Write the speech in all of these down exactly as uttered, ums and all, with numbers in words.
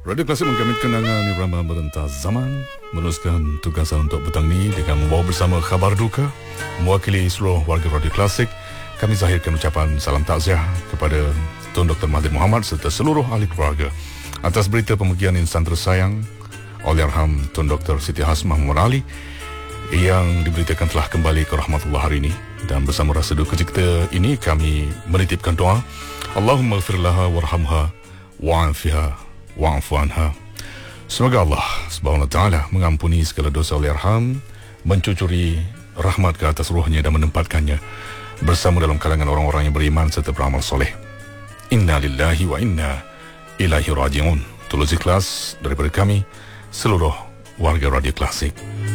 Radio Klasik mengkamit kenangan irama merentas zaman, meneruskan tugasan untuk petang ini dengan membawa bersama khabar duka. Mewakili seluruh warga Radio Klasik, kami zahirkan ucapan salam takziah kepada Tun Doktor Mahathir Mohamad serta seluruh ahli keluarga atas berita pemergian insan tersayang Allahyarham Tun Doktor Siti Hasmah Muhammad Ali yang diberitakan telah kembali ke rahmatullah hari ini. Dan bersama rasa duka cita ini kami menitipkan doa, Allahumma ighfir laha warhamha wa'afiha wa'afu anha. Semoga Allah Subhanahu wa taala mengampuni segala dosa Allahyarham, mencucuri rahmat ke atas ruhnya dan menempatkannya bersama dalam kalangan orang-orang yang beriman serta beramal soleh. Inna lillahi wa inna ilaihi raji'un. Tulus ikhlas daripada kami seluruh warga Radio Klasik.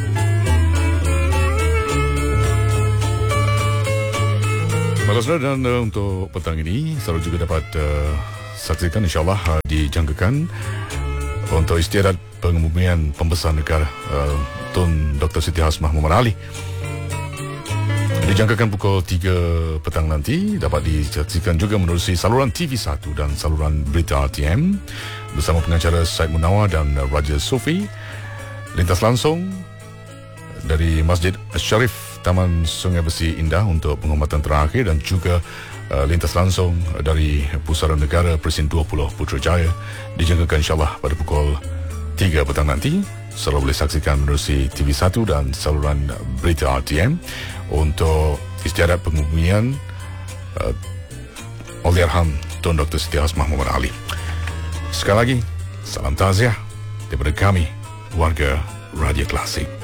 Baiklah saudara, dan uh, untuk petang ini saudara juga dapat uh, saksikan insyaAllah uh, dijangkakan untuk istiadat pengebumian pembesar negara uh, Tun Doktor Siti Hasmah Muhammad Ali. Dijangkakan pukul tiga petang nanti, dapat disaksikan juga menerusi saluran T V satu dan saluran Berita R T M bersama pengacara Syed Munawar dan uh, Raja Sufi. Lintas langsung dari Masjid Syarif Taman Sungai Besi Indah untuk penghormatan terakhir, dan juga uh, lintas langsung dari Pusara Negara Presiden dua puluh Putrajaya dijangkakan insyaAllah pada pukul tiga petang nanti. Saudara boleh saksikan menerusi T V satu dan saluran Berita R T M untuk istiadat pengebumian uh, Allahyarham Tun Doktor Siti Hasmah Muhammad Ali. Sekali lagi, salam takziah daripada kami warga Radio Klasik.